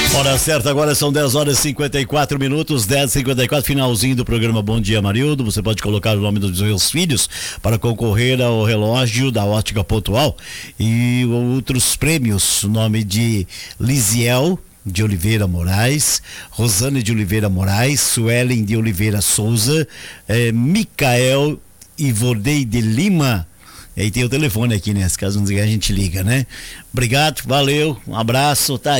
Hora certa, agora são 10 horas e 54 minutos, 10h54, finalzinho do programa Bom Dia Marildo. Você pode colocar o nome dos seus filhos para concorrer ao relógio da Ótica Pontual e outros prêmios. O nome de Lisiel de Oliveira Moraes, Rosane de Oliveira Moraes, Suelen de Oliveira Souza, Micael Ivodei de Lima. E aí tem o telefone aqui, né? Se caso não diga, a gente liga, né? Obrigado, valeu, um abraço, tá aí.